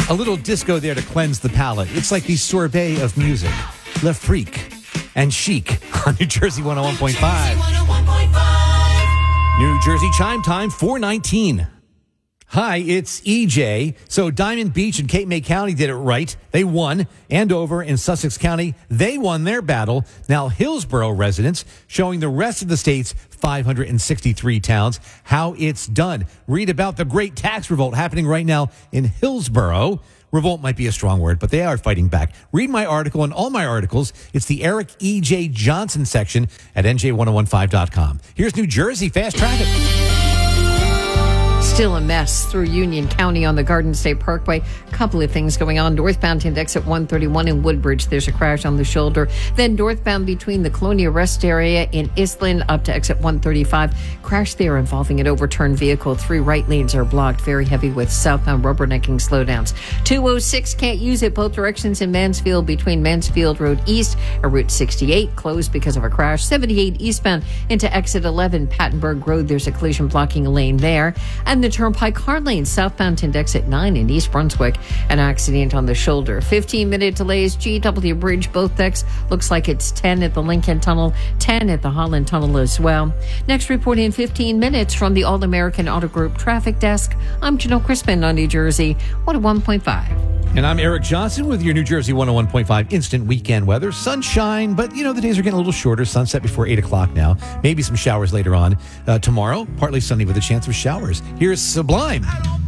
A little disco there to cleanse the palate. It's like the sorbet of music. Le Freak and Chic on New Jersey 101.5. New Jersey chime time, 4:19. Hi, it's EJ. So Diamond Beach and Cape May County did it right. They won. Andover and Sussex County, they won their battle. Now Hillsborough residents showing the rest of the state's 563 towns how it's done. Read about the great tax revolt happening right now in Hillsborough. Revolt might be a strong word, but they are fighting back. Read my article and all my articles. It's the Eric E.J. Johnson section at NJ1015.com. Here's New Jersey Fast Traffic. Still a mess through Union County on the Garden State Parkway. Couple of things going on. Northbound to exit 131 in Woodbridge. There's a crash on the shoulder. Then northbound between the Colonia Rest area in Island up to exit 135. Crash there involving an overturned vehicle. 3 right lanes are blocked. Very heavy with southbound rubbernecking slowdowns. 206 can't use it both directions in Mansfield between Mansfield Road East and Route 68. Closed because of a crash. 78 eastbound into exit 11 Pattenberg Road. There's a collision blocking a lane there. And the Turnpike car lane southbound to exit 9 in East Brunswick. An accident on the shoulder. 15-minute delays. GW Bridge, both decks. Looks like it's 10 at the Lincoln Tunnel, 10 at the Holland Tunnel as well. Next report in 15 minutes from the All-American Auto Group Traffic Desk. I'm Janelle Crispin on New Jersey 101.5. And I'm Eric Johnson with your New Jersey 101.5 instant weekend weather. Sunshine, but, the days are getting a little shorter. Sunset before 8 o'clock now. Maybe some showers later on. Tomorrow, partly sunny with a chance of showers. Here's Sublime.